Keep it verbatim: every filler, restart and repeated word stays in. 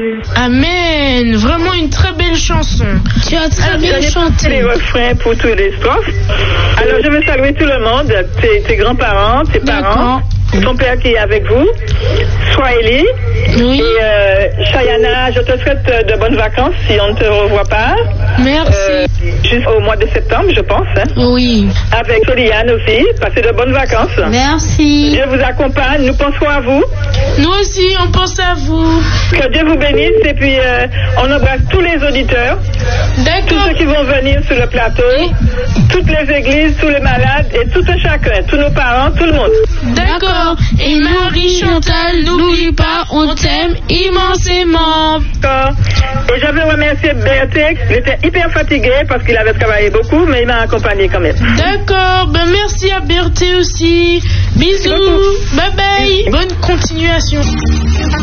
Amen. Vraiment une très belle chanson. Tu as très bien chanté. Les refrains pour tous les strophes. Alors je veux saluer tout le monde, tes, tes grands-parents, tes parents, ton père qui est avec vous, Swahili. Oui. Et euh, Chayana, je te souhaite de bonnes vacances si on ne te revoit pas. Merci. Euh, Jusqu'au mois de septembre, je pense. Hein. Oui. Avec Soliane aussi. Passez de bonnes vacances. Merci. Dieu vous accompagne. Nous pensons à vous. Nous aussi, on pense à vous. Que Dieu vous bénisse. Et puis, euh, on embrasse tous les auditeurs. D'accord. Tous ceux qui vont venir sur le plateau. Oui. Toutes les églises, tous les malades et tout un chacun. Tous nos parents, tout le monde. D'accord. Et Marie Chantal, n'oublie pas, on t'aime immensément. D'accord. Et je veux remercier Béatrix. Il était hyper fatigué parce qu'il avait travaillé beaucoup, mais il m'a accompagné quand même. D'accord. Ben merci à Berthé aussi. Bisous. Bye bye. Bonne continuation.